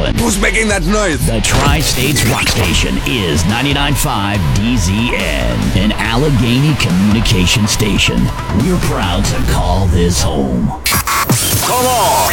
7. Who's making that noise? The Tri-States Rock Station is 99.5 DZN, an Allegheny communication station. We're proud to call this home. Come on!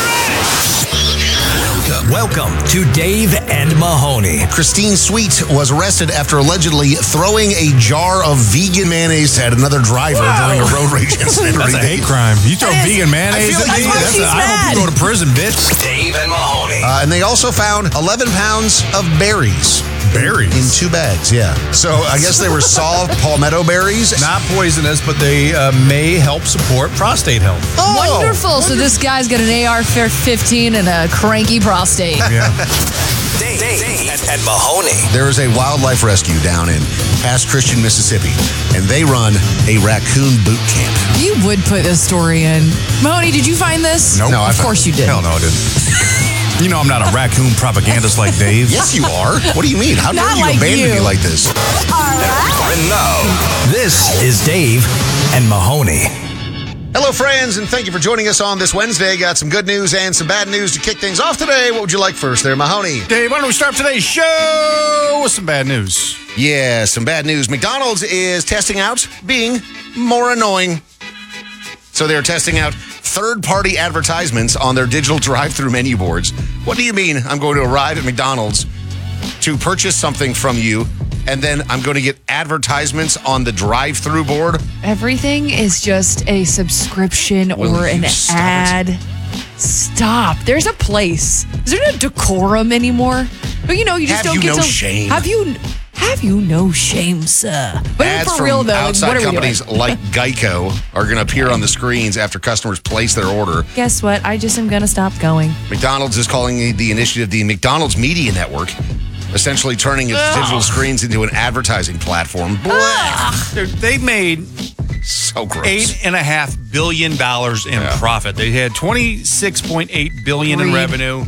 Welcome to Dave and Mahoney. Christine Sweet was arrested after allegedly throwing a jar of vegan mayonnaise at another driver during a road rage incident. That's a hate crime. You throw vegan mayonnaise at me? I hope you go to prison, bitch. Dave and Mahoney. And they also found 11 pounds of berries. Berries? In 2 bags, yeah. So I guess they were soft palmetto berries. Not poisonous, but they may help support prostate health. Oh, Wonderful. So this guy's got an AR-15 and a cranky prostate. Yeah. Dave and Mahoney. There is a wildlife rescue down in Pass Christian, Mississippi, and they run a raccoon boot camp. You would put this story in. Mahoney, did you find this? Nope. No, Of course you did. Hell no, I didn't. You know I'm not a raccoon propagandist like Dave. Yes, you are. What do you mean? How dare Not you like abandon you. me like this? And now, this is Dave and Mahoney. Hello, friends, and thank you for joining us on this Wednesday. Got some good news and some bad news to kick things off today. What would you like first there, Mahoney? Dave, why don't we start today's show with some bad news? Yeah, some bad news. McDonald's is testing out being more annoying. So they're testing out third-party advertisements on their digital drive-through menu boards. What do you mean I'm going to arrive at McDonald's to purchase something from you, and then I'm going to get advertisements on the drive-through board? Everything is just a subscription Will or an you stop ad. Stop. There's a place. Is there no decorum anymore? But you just Have don't you get no to. shame? Have you no shame, sir? But Ads for from real though, outside what are we companies doing? like Geico are going to appear on the screens after customers place their order. Guess what? I just am gonna stop going. McDonald's is calling the initiative the McDonald's Media Network, essentially turning its digital screens into an advertising platform. They made So gross. $8.5 billion in profit. They had $26.8 billion in Greed. revenue,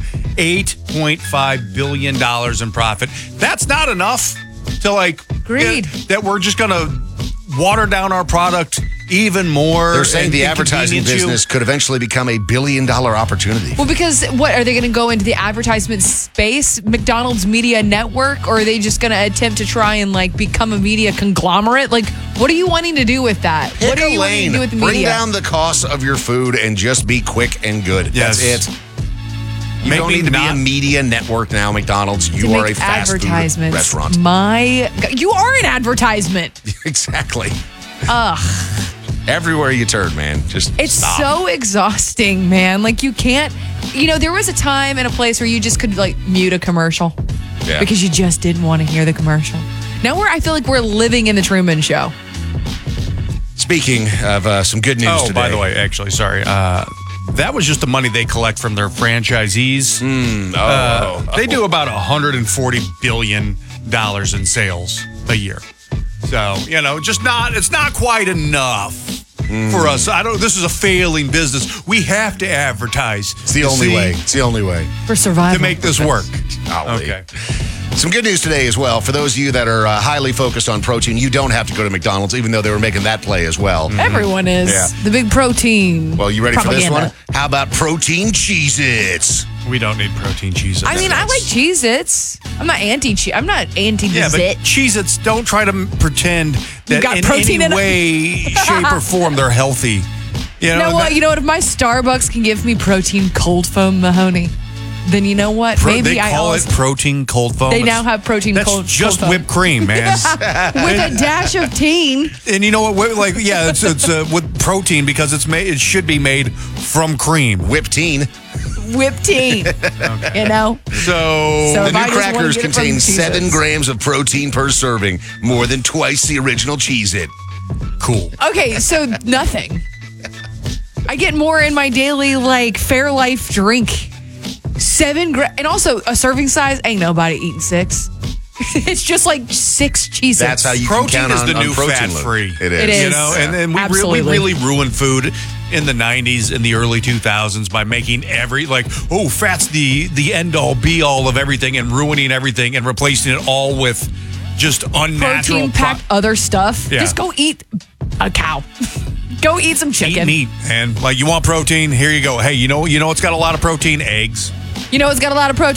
$8.5 billion in profit. That's not enough to Greed. that we're just going to water down our product even more. They're saying and the advertising inconvenience you. business could eventually become $1 billion opportunity. Well, because what are they going to go into the advertisement space, McDonald's Media Network, or are they just going to attempt to try and become a media conglomerate? What are you wanting to do with that? Pick What are a you wanting lane. to do with the Bring media? down the cost of your food and just be quick and good. Yes. That's it. You Make don't me need to be a not- media network now, McDonald's. To You are make a fast food advertisements. restaurant. You are an advertisement. Exactly. Ugh. Everywhere you turn, man. Just It's stop. so exhausting, man. You can't. There was a time and a place where you just could mute a commercial Yeah. because you just didn't want to hear the commercial. Now I feel like we're living in the Truman Show. Speaking of some good news today. by the way, actually, sorry. That was just the money they collect from their franchisees. They do about $140 billion in sales a year. So, it's not quite enough for us. This is a failing business. We have to advertise. It's the only way. It's the only way. For survival. To make this work. Golly. Okay. Some good news today as well. For those of you that are highly focused on protein, you don't have to go to McDonald's, even though they were making that play as well. Everyone is. Yeah. The big protein. Well, you ready propaganda. for this one? How about protein Cheez-Its? We don't need protein cheese. I like Cheez-Its. I'm not anti-cheese. I'm not anti-zit. Yeah, but Cheez-Its, don't try to pretend that got in protein any in 'em. way, shape, or form they're healthy. You know what? If my Starbucks can give me protein cold foam, Mahoney, then you know what? Maybe they I call always it protein cold foam. They now have protein That's cold just cold foam. whipped cream, man. with a dash of teen. And you know what? It's with protein because it should be made from cream. Whipped-teen. Whipped teen. Okay. The So if I new just wanna crackers get it from contain 7 Cheez-Its. grams of protein per serving, more than twice the original Cheez-It. cool. Okay, so nothing. I get more in my daily Fairlife drink. 7 grams, and also a serving size. Ain't nobody eating 6. It's just 6 Cheez-Its. That's how you Protein can count is on, the on new protein fat-free. load. It is. It is. You know, and we Absolutely. really ruined food in the 90s and the early 2000s by making fat's the end-all, be-all of everything and ruining everything and replacing it all with just unnatural protein-packed other stuff. Yeah. Just go eat a cow. Go eat some eat chicken. meat. And you want protein? Here you go. Hey, you know it's got a lot of protein? Eggs. You know it's got a lot of protein.